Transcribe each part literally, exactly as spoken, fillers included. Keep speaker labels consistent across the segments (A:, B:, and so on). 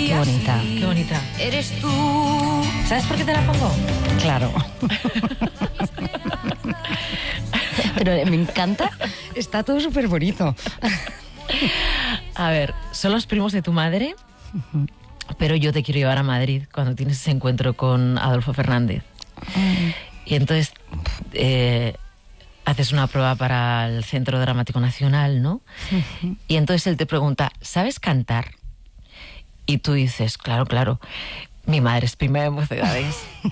A: Qué bonita.
B: Qué bonita.
C: Eres tú.
B: ¿Sabes por qué te la pongo?
A: Claro. Pero me encanta. Está todo súper bonito.
B: A ver, son los primos de tu madre, uh-huh. pero yo te quiero llevar a Madrid cuando tienes ese encuentro con Adolfo Fernández. Uh-huh. Y entonces eh, haces una prueba para el Centro Dramático Nacional, ¿no? Uh-huh. Y entonces él te pregunta, ¿sabes cantar? Y tú dices, claro, claro, mi madre es prima de Mocedades.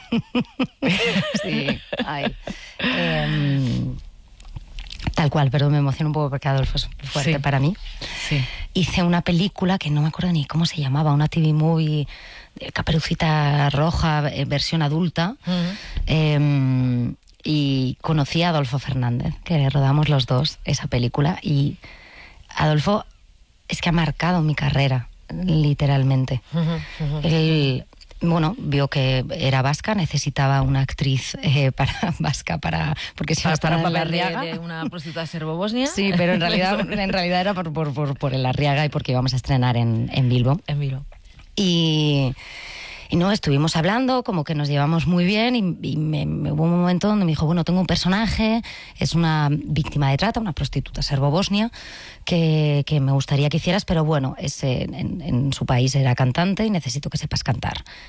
A: Sí, ay. Eh, Tal cual, pero me emociona un poco porque Adolfo es muy fuerte sí. para mí.
B: Sí.
A: Hice una película que no me acuerdo ni cómo se llamaba, una T V movie, Caperucita Roja, eh, versión adulta. Uh-huh. Eh, y conocí a Adolfo Fernández, que rodamos los dos esa película. Y Adolfo es que ha marcado mi carrera, literalmente. Uh-huh, uh-huh. Él... Bueno, vio que era vasca, necesitaba una actriz eh, para vasca para porque si
B: para,
A: no
B: para
A: para
B: el
A: la
B: papel
A: Arriaga.
B: De, de una prostituta serbo-bosnia.
A: Sí, pero en realidad en realidad era por, por, por, por el Arriaga y porque íbamos a estrenar en, en Bilbo.
B: En Bilbo.
A: Y, y no, estuvimos hablando, como que nos llevamos muy bien y, y me, me hubo un momento donde me dijo, bueno, tengo un personaje, es una víctima de trata, una prostituta serbo-bosnia, que, que me gustaría que hicieras, pero bueno, es, en, en su país era cantante y necesito que sepas cantar.